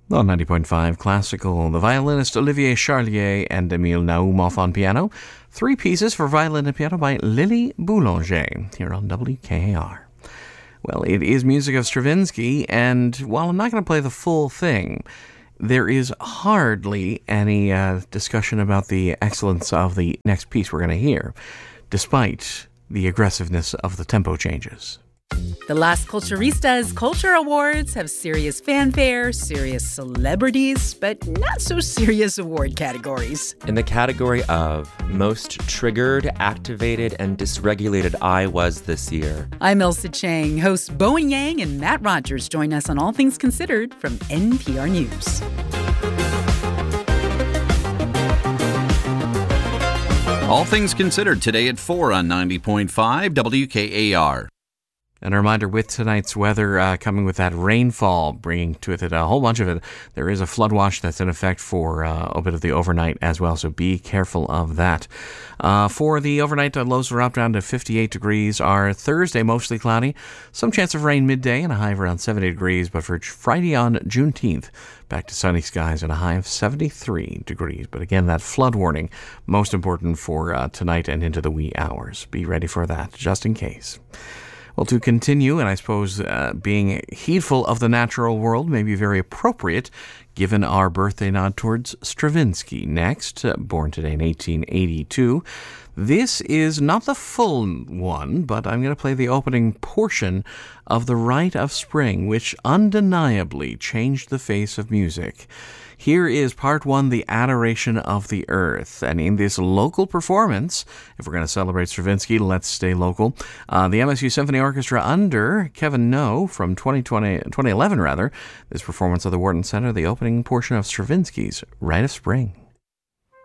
On 90.5 Classical, the violinist Olivier Charlier and Emile Naumov on piano. Three pieces for violin and piano by Lily Boulanger here on WKAR. Well, it is music of Stravinsky, and while I'm not going to play the full thing, there is hardly any discussion about the excellence of the next piece we're going to hear, despite the aggressiveness of the tempo changes. The Las Culturistas Culture Awards have serious fanfare, serious celebrities, but not so serious award categories. In the category of Most Triggered, Activated, and Dysregulated I Was this year. I'm Elsa Chang. Hosts Bowen Yang and Matt Rogers join us on All Things Considered from NPR News. All Things Considered today at 4 on 90.5 WKAR. And a reminder, with tonight's weather coming with that rainfall, bringing to it a whole bunch of it, there is a flood watch that's in effect for a bit of the overnight as well, so be careful of that. For the overnight, lows are up down to 58 degrees. Our Thursday, mostly cloudy, some chance of rain midday and a high of around 70 degrees, but for Friday on Juneteenth, back to sunny skies and a high of 73 degrees. But again, that flood warning, most important for tonight and into the wee hours. Be ready for that, just in case. Well, to continue, and I suppose being heedful of the natural world may be very appropriate given our birthday nod towards Stravinsky. Next, born today in 1882. This is not the full one, but I'm going to play the opening portion of The Rite of Spring, which undeniably changed the face of music. Here is part one, The Adoration of the Earth. And in this local performance, if we're going to celebrate Stravinsky, let's stay local. The MSU Symphony Orchestra under Kevin No from 2011, this performance of the Wharton Center, the opening portion of Stravinsky's Rite of Spring.